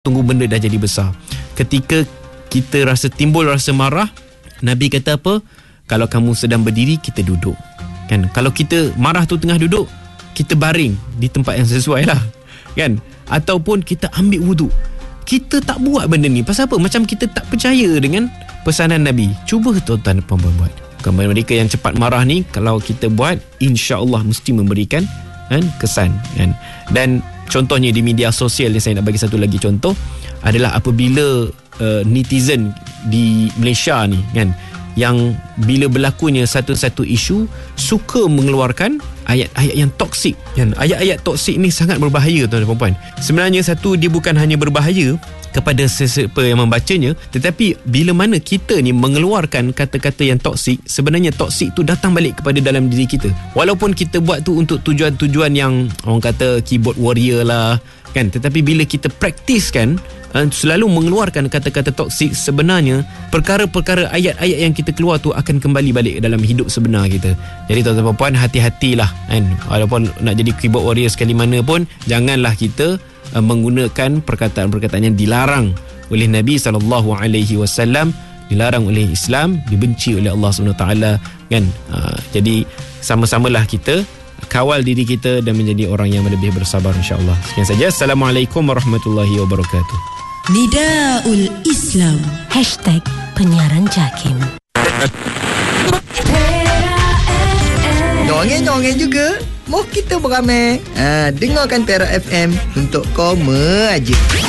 tunggu benda dah jadi besar. Ketika kita timbul rasa marah, Nabi kata apa? Kalau kamu sedang berdiri, kita duduk. Kan? Kalau kita marah tu tengah duduk, kita baring di tempat yang sesuai lah. Kan? Ataupun kita ambil wuduk. Kita tak buat benda ni. Pasal apa? Macam kita tak percaya dengan pesanan Nabi. Cuba tuan-tuan dan puan-puan buat. Mereka yang cepat marah ni, kalau kita buat, insya-Allah mesti memberikan kesan. Kan? Dan contohnya di media sosial, yang saya nak bagi satu lagi contoh adalah apabila netizen di Malaysia ni kan, yang bila berlakunya satu-satu isu suka mengeluarkan ayat-ayat yang toksik kan. Ayat-ayat toksik ni sangat berbahaya tuan-tuan dan puan-puan. Sebenarnya dia bukan hanya berbahaya kepada sesiapa yang membacanya, tetapi bila mana kita ni mengeluarkan kata-kata yang toksik, sebenarnya toksik tu datang balik kepada dalam diri kita. Walaupun kita buat tu untuk tujuan-tujuan yang orang kata keyboard warrior lah kan, tetapi bila kita praktiskan selalu mengeluarkan kata-kata toksik, sebenarnya perkara-perkara ayat-ayat yang kita keluar tu akan kembali balik dalam hidup sebenar kita. Jadi tuan-tuan dan puan, hati-hatilah kan. Walaupun nak jadi keyboard warrior sekali mana pun, janganlah kita menggunakan perkataan-perkataan yang dilarang oleh Nabi SAW, dilarang oleh Islam, dibenci oleh Allah SWT kan. Jadi sama-samalah kita kawal diri kita dan menjadi orang yang lebih bersabar, insya-Allah. Sekian saja. Assalamualaikum warahmatullahi wabarakatuh. Nidaul Islam #penyiaran JAKIM. Nyongeng juga. Mau kita beramai. Dengarkan Tera FM untuk koma aja.